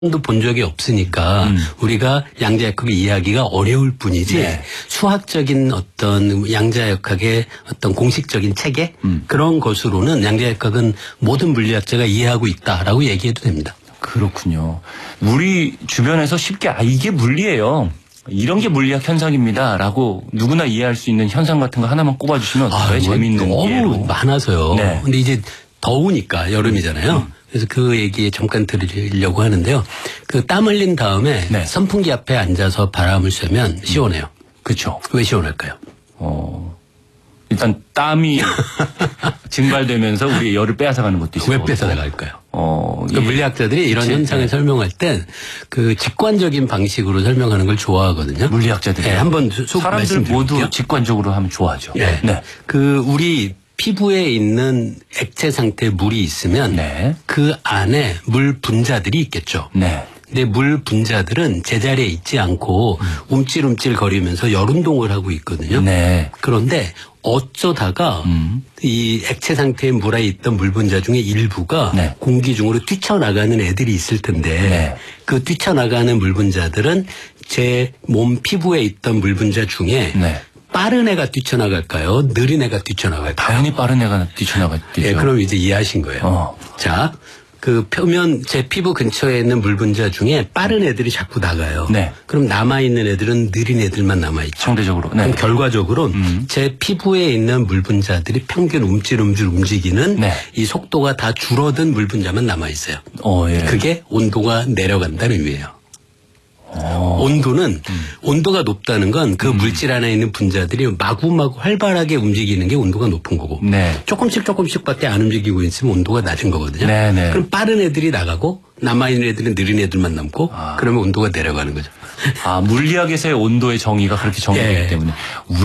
도 본 적이 없으니까 우리가 양자역학을 이해하기가 어려울 뿐이지 네. 수학적인 어떤 양자역학의 어떤 공식적인 체계 그런 것으로는 양자역학은 모든 물리학자가 이해하고 있다라고 얘기해도 됩니다. 그렇군요. 우리 주변에서 쉽게 이게 물리예요. 이런 게 물리학 현상입니다라고 누구나 이해할 수 있는 현상 같은 거 하나만 꼽아주시면 왜 재미있는 너무 예로. 많아서요. 네. 근데 이제 더우니까 여름이잖아요. 그래서 그 얘기 잠깐 드리려고 하는데요. 그 땀 흘린 다음에 네. 선풍기 앞에 앉아서 바람을 쐬면 시원해요. 그렇죠. 왜 시원할까요? 일단 땀이 증발되면서 우리의 열을 빼앗아가는 것도 있어요. 왜 뺏어나갈까요? 예. 물리학자들이 이런 그치? 현상을 네. 설명할 땐 그 직관적인 방식으로 설명하는 걸 좋아하거든요. 물리학자들이. 네, 한번 사람들 모두 직관적으로 하면 좋아하죠. 네. 네. 그 우리 피부에 있는 액체 상태의 물이 있으면 네. 그 안에 물 분자들이 있겠죠. 네. 근데 물 분자들은 제자리에 있지 않고 움찔움찔 거리면서 열 운동을 하고 있거든요. 네. 그런데 어쩌다가 이 액체 상태의 물에 있던 물 분자 중에 일부가 네. 공기 중으로 뛰쳐나가는 애들이 있을 텐데 네. 그 뛰쳐나가는 물 분자들은 제 몸 피부에 있던 물 분자 중에 네. 빠른 애가 뛰쳐나갈까요? 느린 애가 뛰쳐나갈까요? 당연히 빠른 애가 뛰쳐나가죠. 예, 그럼 이제 이해하신 거예요. 자, 그 표면 제 피부 근처에 있는 물 분자 중에 빠른 애들이 자꾸 나가요. 네. 그럼 남아있는 애들은 느린 애들만 남아있죠. 상대적으로. 네. 그럼 결과적으로 제 피부에 있는 물 분자들이 평균 움찔움찔 움직이는 네. 이 속도가 다 줄어든 물 분자만 남아있어요. 예. 그게 온도가 내려간다는 의미예요. 온도는 온도가 높다는 건 그 물질 안에 있는 분자들이 마구마구 활발하게 움직이는 게 온도가 높은 거고 네. 조금씩밖에 안 움직이고 있으면 온도가 낮은 거거든요. 네, 네. 그럼 빠른 애들이 나가고 남아있는 애들은 느린 애들만 남고 그러면 온도가 내려가는 거죠. 물리학에서의 온도의 정의가 그렇게 정의되기 예. 때문에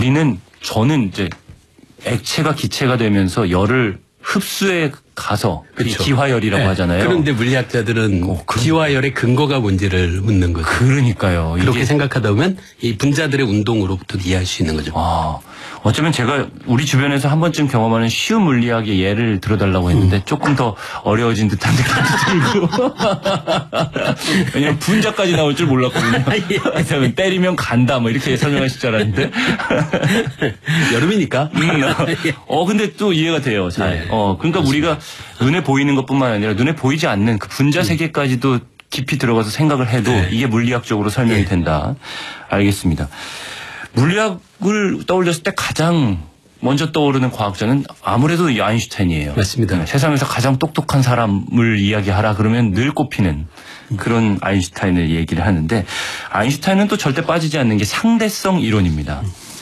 저는 이제 액체가 기체가 되면서 열을 흡수해 가서 그렇죠. 기화열이라고 네. 하잖아요. 그런데 물리학자들은 기화열의 근거가 뭔지를 묻는 거죠. 그러니까요. 그렇게 생각하다 보면 이 분자들의 운동으로부터 이해할 수 있는 거죠. 어쩌면 제가 우리 주변에서 한 번쯤 경험하는 쉬운 물리학의 예를 들어달라고 했는데 조금 더 어려워진 듯한 느낌이 들고 왜냐면 분자까지 나올 줄 몰랐거든요. 그러면 때리면 간다 뭐 이렇게 설명하실 줄 알았는데 여름이니까. 근데 또 이해가 돼요. 잘. 네. 그러니까 우리가 눈에 보이는 것뿐만 아니라 눈에 보이지 않는 그 분자 세계까지도 깊이 들어가서 생각을 해도 이게 물리학적으로 설명이 된다. 알겠습니다. 물리학을 떠올렸을 때 가장 먼저 떠오르는 과학자는 아무래도 이 아인슈타인이에요. 맞습니다. 세상에서 가장 똑똑한 사람을 이야기하라 그러면 늘 꼽히는 그런 아인슈타인을 얘기를 하는데 아인슈타인은 또 절대 빠지지 않는 게 상대성 이론입니다.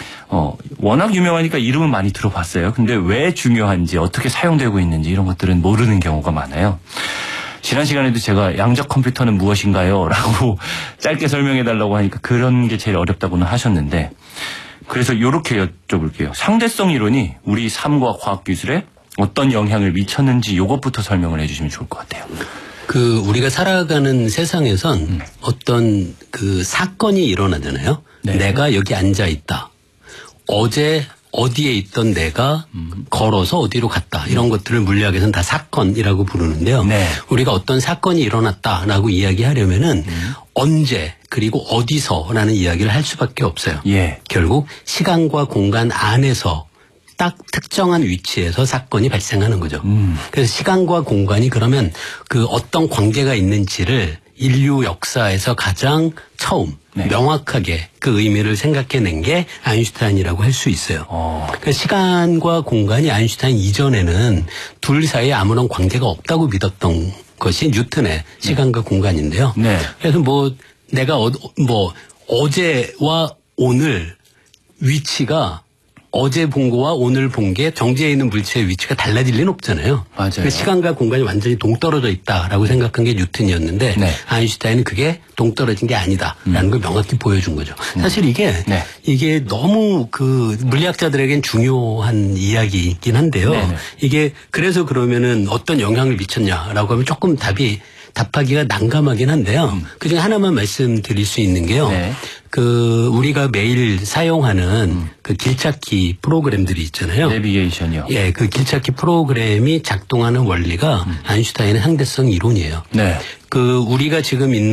워낙 유명하니까 이름은 많이 들어봤어요. 근데 왜 중요한지 어떻게 사용되고 있는지 이런 것들은 모르는 경우가 많아요. 지난 시간에도 제가 양적 컴퓨터는 무엇인가요? 라고 짧게 설명해달라고 하니까 그런 게 제일 어렵다고는 하셨는데 그래서 이렇게 여쭤볼게요. 상대성 이론이 우리 삶과 과학기술에 어떤 영향을 미쳤는지 이것부터 설명을 해주시면 좋을 것 같아요. 우리가 살아가는 세상에선 어떤 그 사건이 일어나잖아요. 네. 내가 여기 앉아 있다. 어제 어디에 있던 내가 걸어서 어디로 갔다. 이런 것들을 물리학에서는 다 사건이라고 부르는데요. 네. 우리가 어떤 사건이 일어났다라고 이야기하려면은 언제 그리고 어디서라는 이야기를 할 수밖에 없어요. 예. 결국 시간과 공간 안에서 딱 특정한 위치에서 사건이 발생하는 거죠. 그래서 시간과 공간이 그러면 그 어떤 관계가 있는지를 인류 역사에서 가장 처음 명확하게 그 의미를 생각해낸 게 아인슈타인이라고 할 수 있어요. 그러니까 시간과 공간이 아인슈타인 이전에는 둘 사이에 아무런 관계가 없다고 믿었던 것이 뉴턴의 시간과 공간인데요. 네. 그래서 내가 어제와 오늘 위치가 어제 본 거와 오늘 본 게 정지해 있는 물체의 위치가 달라질 리는 없잖아요. 맞아요. 그러니까 시간과 공간이 완전히 동떨어져 있다라고 생각한 게 뉴턴이었는데 아인슈타인은 그게 동떨어진 게 아니다라는 걸 명확히 보여준 거죠. 사실 이게 너무 그 물리학자들에겐 중요한 이야기이긴 한데요. 이게 그래서 그러면은 어떤 영향을 미쳤냐라고 하면 조금 답이 답하기가 난감하긴 한데요. 그중에 하나만 말씀드릴 수 있는 게요. 네. 그 우리가 매일 사용하는 그 길찾기 프로그램들이 있잖아요. 내비게이션이요. 예, 그 길찾기 프로그램이 작동하는 원리가 아인슈타인의 상대성 이론이에요. 네. 그 우리가 지금 있는